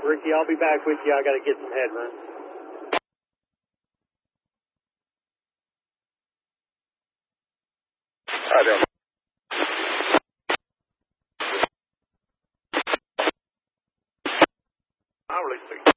Ricky, I'll be back with you. I got to get some headroom. I'll release 6.